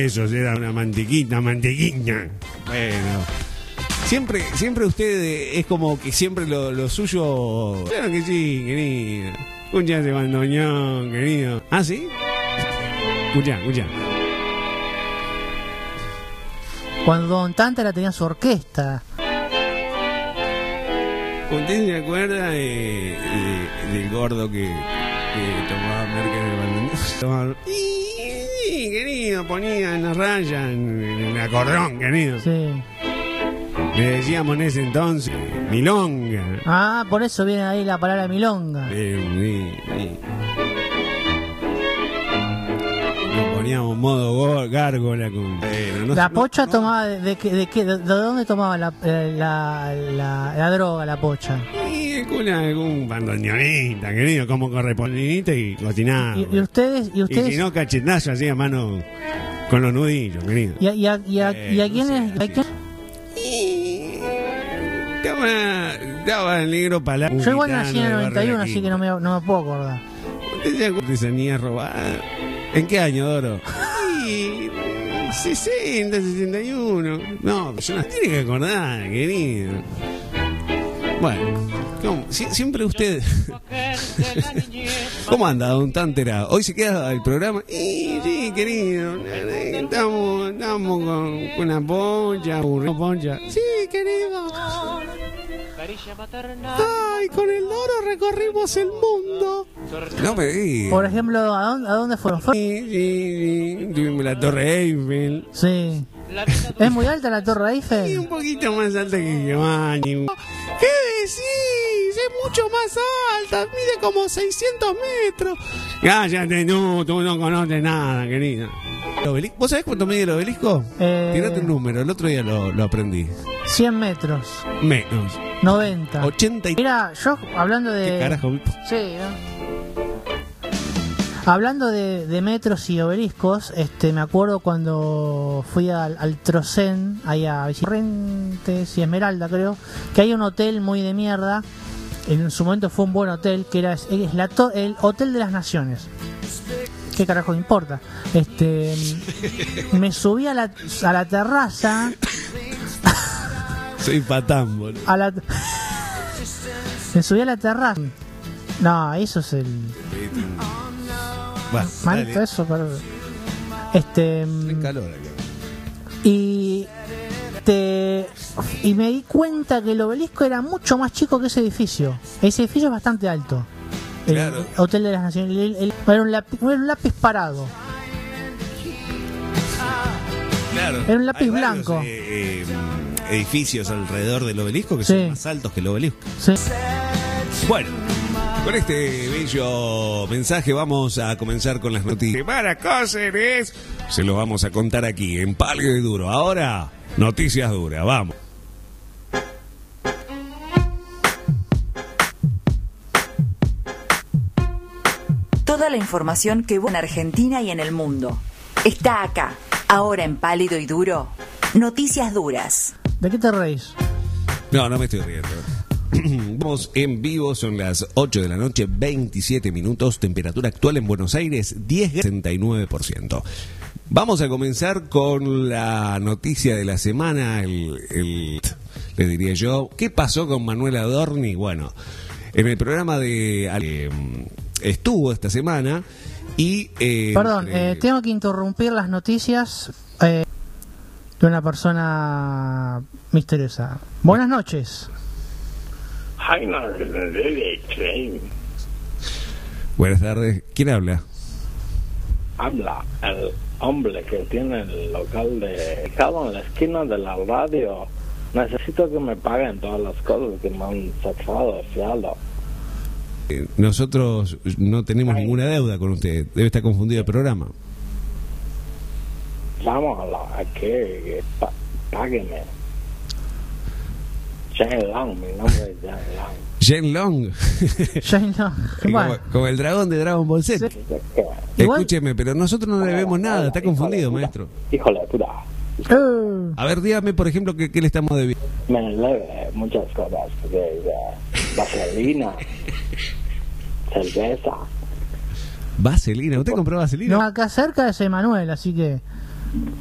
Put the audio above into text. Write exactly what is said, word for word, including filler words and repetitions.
Eso era una mantequita, mantequilla. Bueno. Siempre, siempre usted es como que siempre lo, lo suyo. Claro que sí, querido. Escucha ese bandoneón, querido. ¿Ah, sí? Escucha, escucha. Cuando Don Tántara tenía su orquesta. ¿Usted se acuerda de, de, del gordo que, que tomaba merca en el bandoneón? Tomaba... Sí, querido, ponía en la raya, en, en el acordeón, querido. Sí. Le decíamos en ese entonces, milonga. Ah, por eso viene ahí la palabra milonga. Sí, sí, sí. Nos poníamos modo gárgola con... Pero no, la no, pocha no, tomaba de, de, de, de, de dónde tomaba la, la, la, la droga, la pocha. Y con un bandoneonista, querido, como correspondidita y cocinaba. Y, y ustedes, y ustedes. Y si no, cachetazo así a mano con los nudillos, querido. ¿Y a, y a, y a, eh, y a no quiénes? sé, ¿A Estaba, estaba el negro palabra. Yo igual nací en el noventa y uno, así que no me, no me puedo acordar. ¿Usted se acuerda de artesanía robada? ¿En qué año, Doro? Sí, sesenta, sesenta y uno. No, yo no tiene que acordar, querido. Bueno, ¿cómo? Sie siempre usted. ¿Cómo anda, Don Tántara? ¿Hoy se queda el programa? Sí, sí, querido. Estamos, estamos con, con una poncha, una poncha. Sí, querido. Ay, con el Doro recorrimos el mundo. No me digas. Por ejemplo, ¿a dónde, a dónde fueron? Sí, sí, sí. Tuvimos la Torre Eiffel. Sí. ¿Es muy alta la Torre Eiffel? Sí, un poquito más alta que Giovanni. ¿Qué decís? Es mucho más alta. Mide como seiscientos metros. Cállate, no, tú no conoces nada, querida. ¿Vos sabés cuánto mide el obelisco? Eh... Tirate un número, el otro día lo, lo aprendí. cien metros. Menos. noventa. ochenta y... Mira, yo hablando de... ¿Qué carajo? Sí, ¿no? Hablando de, de metros y obeliscos, este, me acuerdo cuando fui al, al Trocén, ahí a Corrientes y Esmeralda, creo, que hay un hotel muy de mierda. En su momento fue un buen hotel, que era es la to el Hotel de las Naciones. ¿Qué carajo importa? Este, me subí a la, a la terraza. Soy patán, boludo. A la, me subí a la terraza. No, eso es el... Bueno, manito, dale. eso, pero... Este... Hay calor aquí. Y... Te, y me di cuenta que el obelisco era mucho más chico que ese edificio. Ese edificio es bastante alto. El Claro. Hotel de las Naciones. El, el, era, un lápiz, era un lápiz parado. Claro. Era un lápiz Hay varios, blanco. eh, eh, edificios alrededor del obelisco que Sí. son más altos que el obelisco. Sí. Bueno, con este bello mensaje vamos a comenzar con las noticias. Para Cáceres, se lo vamos a contar aquí en Pálido y Duro. Ahora, noticias duras, vamos. Toda la información que hubo en Argentina y en el mundo está acá, ahora en Pálido y Duro. Noticias duras. ¿De qué te reís? No, no me estoy riendo. Vamos en vivo, son las ocho de la noche, veintisiete minutos, temperatura actual en Buenos Aires, diez, sesenta y nueve por ciento. Vamos a comenzar con la noticia de la semana, el, el, le diría yo, ¿qué pasó con Manuel Adorni? Bueno, en el programa de... Eh, estuvo esta semana y... Eh, Perdón, entre... eh, tengo que interrumpir las noticias eh, de una persona misteriosa. Buenas noches. Buenas tardes, ¿quién habla? Habla el hombre que tiene el local de ubicado en la esquina de la radio. Necesito que me paguen todas las cosas que me han sacado, fiado. Eh, nosotros no tenemos Ay. ninguna deuda con usted, debe estar confundido el programa. Vamos a la a que, que pa, págueme. Jane Long, mi nombre es Jane Long. Jen Long, Jane Long. como, Bueno, como el dragón de Dragon Ball Z. Sí. Igual- Escúcheme, pero nosotros no le debemos nada, está confundido, maestro. Híjole, puta. eh, A ver, dígame, por ejemplo, ¿qué, qué le estamos debiendo? Me debe muchas cosas, de, de vaselina, cerveza. Vaselina, ¿usted compró vaselina? no, acá cerca es Emanuel, así que